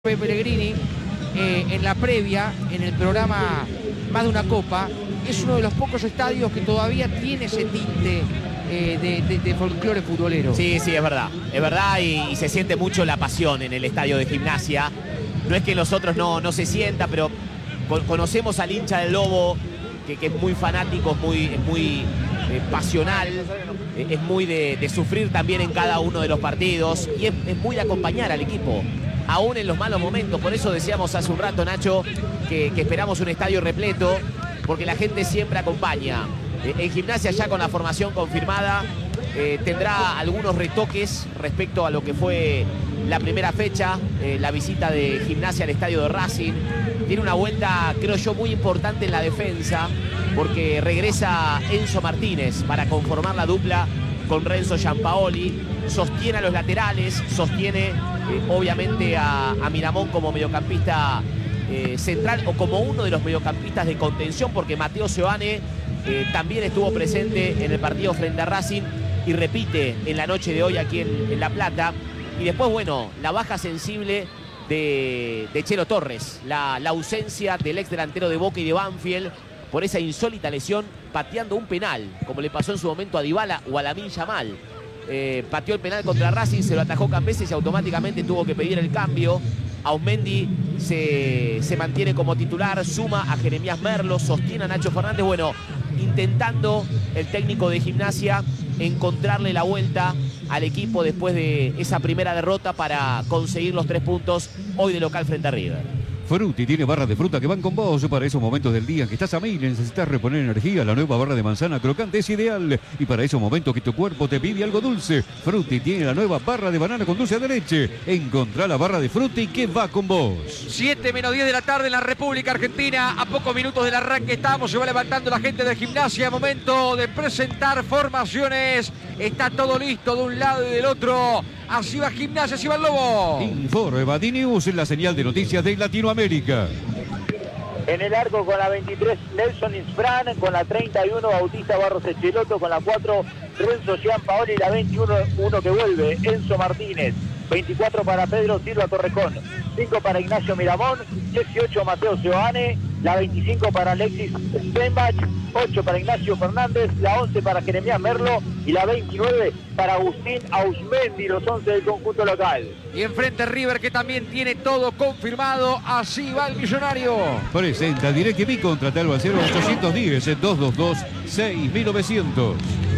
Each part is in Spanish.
Pellegrini en la previa, en el programa Más de una Copa, es uno de los pocos estadios que todavía tiene ese tinte de folclore futbolero. Sí, es verdad y se siente mucho la pasión en el estadio de Gimnasia. No es que los otros no se sienta, pero conocemos al hincha del Lobo, que es muy fanático, es muy pasional, es muy de sufrir también en cada uno de los partidos y es muy de acompañar al equipo, aún en los malos momentos. Por eso decíamos hace un rato, Nacho, que esperamos un estadio repleto, porque la gente siempre acompaña. En Gimnasia, ya con la formación confirmada, tendrá algunos retoques respecto a lo que fue la primera fecha, la visita de Gimnasia al estadio de Racing. Tiene una vuelta, creo yo, muy importante en la defensa, porque regresa Enzo Martínez para conformar la dupla con Renzo Giampaoli. Sostiene a los laterales, sostiene obviamente a Miramón como mediocampista central, o como uno de los mediocampistas de contención, porque Mateo Seoane también estuvo presente en el partido frente a Racing y repite en la noche de hoy aquí en La Plata. Y después, bueno, la baja sensible de Chelo Torres, la ausencia del ex delantero de Boca y de Banfield por esa insólita lesión, pateando un penal, como le pasó en su momento a Dybala o a Lamine Yamal. Pateó el penal contra Racing, se lo atajó Cambeses y automáticamente tuvo que pedir el cambio. Aumendi se mantiene como titular, suma a Jeremías Merlo, sostiene a Nacho Fernández. Bueno, intentando el técnico de Gimnasia encontrarle la vuelta al equipo después de esa primera derrota para conseguir los 3 puntos hoy de local frente a River. Frutti tiene barras de fruta que van con vos para esos momentos del día en que estás a mil y necesitas reponer energía. La nueva barra de manzana crocante es ideal. Y para esos momentos que tu cuerpo te pide algo dulce, Frutti tiene la nueva barra de banana con dulce de leche. Encontrá la barra de Frutti que va con vos. 7 menos 10 de la tarde en la República Argentina. A pocos minutos del arranque estamos. Se va levantando la gente de Gimnasia. Momento de presentar formaciones. Está todo listo de un lado y del otro. Así va Gimnasia, así va el Lobo. Informa D-News en la señal de noticias de Latinoamérica. En el arco con la 23 Nelson Isfran, con la 31 Bautista Barros Echeloto, con la 4 Renzo Giampaoli y la 21 uno que vuelve Enzo Martínez. 24 para Pedro Silva Torrejón, 5 para Ignacio Miramón, 18 Mateo Seoane, la 25 para Alexis Stenbach, 8 para Ignacio Fernández, la 11 para Jeremías Merlo y la 29 para Agustín Ausmendi, los 11 del conjunto local. Y enfrente River, que también tiene todo confirmado. Así va el Millonario. Presenta DirecTV, contratalo al 0810-222-6900.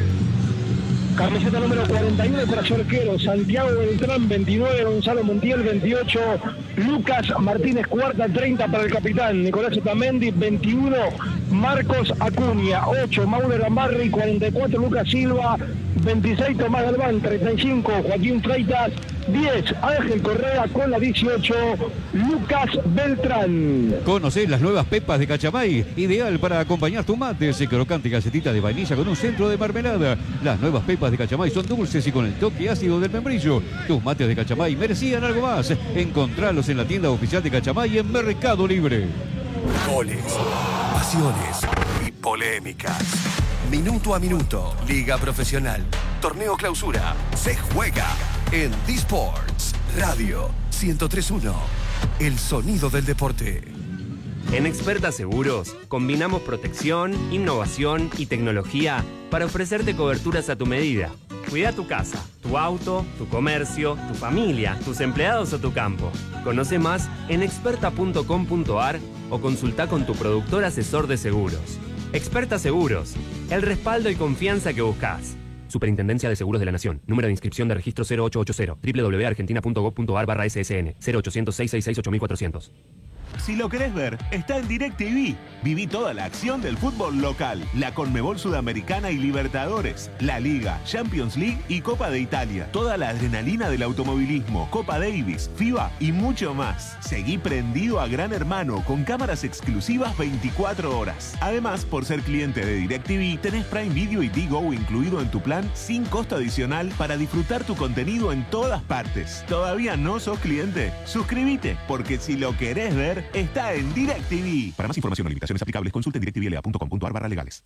Camiseta número 41 para su arquero Santiago Beltrán, 29 Gonzalo Montiel, 28 Lucas Martínez Cuarta, 30 para el capitán Nicolás Otamendi, 21 Marcos Acuña, 8 Mauro Lambarri, 44 Lucas Silva, 26 Tomás Galván, 35 Joaquín Freitas, 10 Ángel Correa con la 18 Lucas Beltrán. Conocés las nuevas pepas de Cachamay, ideal para acompañar tu mate, ese crocante galletita de vainilla con un centro de mermelada. Las nuevas pepas de Cachamay son dulces y con el toque ácido del membrillo. Tus mates de Cachamay merecían algo más. Encontralos en la tienda oficial de Cachamay en Mercado Libre. Goles, pasiones y polémicas. Minuto a minuto, Liga Profesional, Torneo Clausura, se juega en D-Sports Radio 103.1, el sonido del deporte. En Experta Seguros, combinamos protección, innovación y tecnología para ofrecerte coberturas a tu medida. Cuida tu casa, tu auto, tu comercio, tu familia, tus empleados o tu campo. Conoce más en experta.com.ar o consulta con tu productor asesor de seguros. Experta Seguros, el respaldo y confianza que buscas. Superintendencia de Seguros de la Nación. Número de inscripción de registro 0880 www.argentina.gov.ar/ssn 0800-666-8400. Si lo querés ver, está en DirecTV. Viví toda la acción del fútbol local, la Conmebol Sudamericana y Libertadores, la Liga, Champions League y Copa de Italia. Toda la adrenalina del automovilismo, Copa Davis, FIBA y mucho más. Seguí prendido a Gran Hermano con cámaras exclusivas 24 horas. Además, por ser cliente de DirecTV, tenés Prime Video y Digo incluido en tu plan sin costo adicional para disfrutar tu contenido en todas partes. ¿Todavía no sos cliente? Suscríbete, porque si lo querés ver, está en DirecTV. Para más información o limitaciones aplicables, consulte en directvla.com.ar/legales.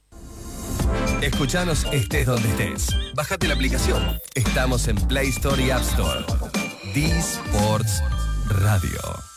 Escuchanos estés donde estés. Bájate la aplicación. Estamos en Play Store y App Store. D-Sports Radio.